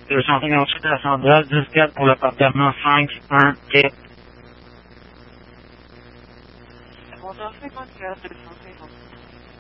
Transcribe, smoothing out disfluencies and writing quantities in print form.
258 à la centrale, 10-4 pour l'appartement 5-1 quai. Bonjour, 54, 250.